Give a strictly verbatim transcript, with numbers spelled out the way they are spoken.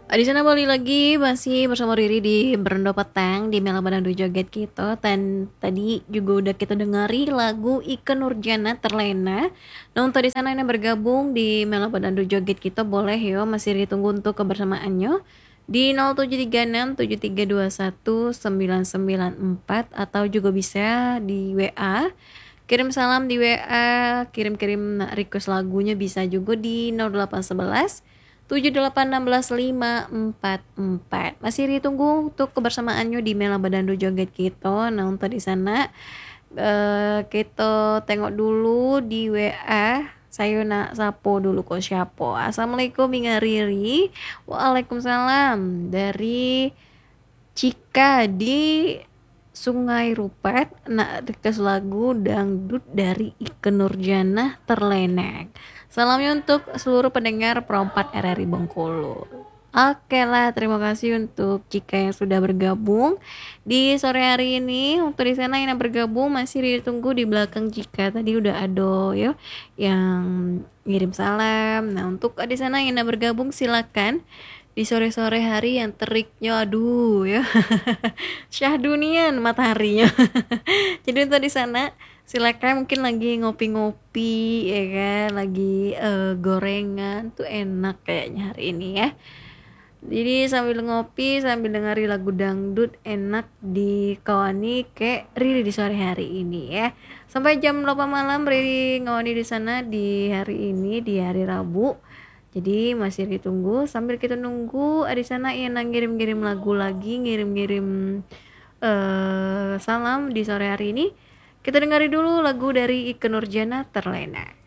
Di sana balik lagi masih bersama Riri di Berendo Petang di Mela Bandandu Joget kita. Dan tadi juga udah kita dengari lagu Ikke Nurjana Terlena. Nah untuk di sana yang bergabung di Mela Bandandu Joget kita boleh yo masih ditunggu untuk kebersamaannya di nol tujuh tiga enam tujuh tiga dua satu sembilan sembilan empat atau juga bisa di W A. Kirim salam di W A, kirim-kirim request lagunya bisa juga di nol delapan satu satu tujuh delapan enam lima empat empat. Masih ditunggu untuk kebersamaannya di Mela Badando Joget kita. Nah, untuk di sana eh, kita tengok dulu di W A. Saya nak sapo dulu kok siapa. Assalamualaikum Inga Riri. Waalaikumsalam dari Cika di Sungai Rupat. Nak request lagu dangdut dari Ikke Nurjana Terlenek. Salamnya untuk seluruh pendengar Perompat R R I Bengkulu. Oke lah, terima kasih untuk Cika yang sudah bergabung di sore hari ini. Untuk di sana yang bergabung masih ditunggu di belakang Cika. Tadi udah ada ya yang ngirim salam. Nah, untuk di sana yang bergabung silakan di sore-sore hari yang teriknya aduh ya. Syahdunia mataharinya. Jadi untuk di sana silakan mungkin lagi ngopi-ngopi ya kan, lagi uh, gorengan tuh enak kayaknya hari ini ya. Jadi sambil ngopi sambil dengari lagu dangdut enak dikawani kayak Riri di sore hari ini ya. Sampai jam delapan malam Riri ngawani di sana di hari ini di hari Rabu. Jadi masih ditunggu sambil kita nunggu di sana yang ngirim-ngirim lagu lagi, ngirim-ngirim uh, salam di sore hari ini. Kita dengari dulu lagu dari Ikke Nurjana Terlena.